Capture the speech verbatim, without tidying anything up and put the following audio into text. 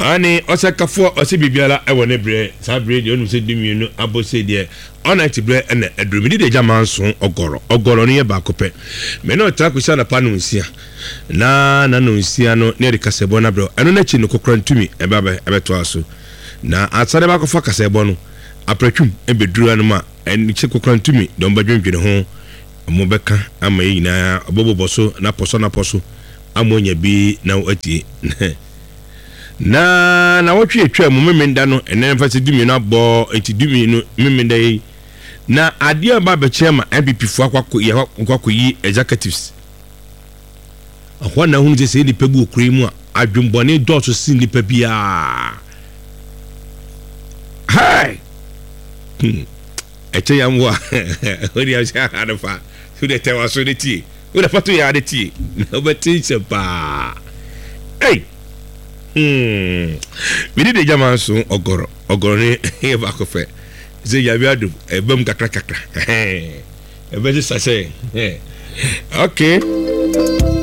Ani osakafo osibibiala e wone bre sa bre de onu se dimienu abose de ona ti bre na adrumidi de jamanso ogoro ogoro ne ba kope me no tra ko sha pa no nsia na na no nsia no ne de kasebo na bro eno na chi no kokrantumi e ba ba e to aso na atsade ba ko fa kasebo no apretwum e beduru anu ma en chi kokrantumi don ba dwendwene ho mo beka ama yi na oboboboso na poso na poso amonya bi na ati na na wotwe etwa mu memenda no enen fa se dumi no abo enti dumi no memenda yi na ade aba be chema M P P fu akwako ye akwako yi executives ahwa na hu se ni pebu okure mu a adwumbone dot si ni pebia hai hmm eche yamwa ori a sha adafa su de tewa so de ti o da fatu ya de ti obeti se pa hey Hmm. Bidi de jaman so ogoro ogoro ni e ba ko fe ze ya biadu e bam kakra kakra e be se sase okay